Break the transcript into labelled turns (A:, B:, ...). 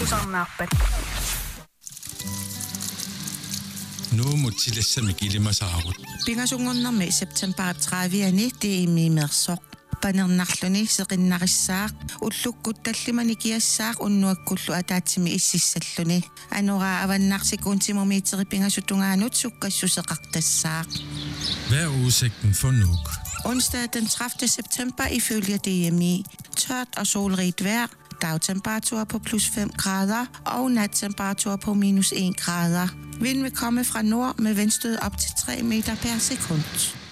A: tusarnaarpat
B: nuumutsilissami kilimasaarut
C: pingasungornermi september 30 tiimiimersoq panernerluni seqinnarissaaq ullukkut tallimani kiassaaq unnuakkullu ataatsimi ississalluni anuraa avannarsikuntimormiiteri pingasutungaanut sukkassuseqartassaaq.
B: Hvad er udsigten for Nuuk?
C: Onsdag den 30. september ifølge DMI tørt og solrigt vejr, dagtemperatur på plus 5 grader og nattemperatur på minus 1 grader. Vind vil komme fra nord med vindstød op til 3 meter per sekund.